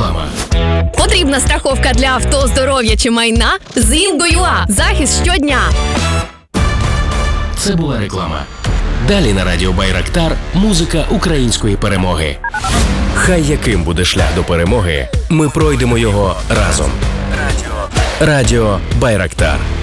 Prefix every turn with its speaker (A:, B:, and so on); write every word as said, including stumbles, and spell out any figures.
A: Реклама.
B: Потрібна страховка для авто, здоров'я чи майна? З Інго.ua. Захист щодня.
A: Це була реклама. Далі на радіо Байрактар музика української перемоги. Хай яким буде шлях до перемоги, ми пройдемо його разом. Радіо Байрактар.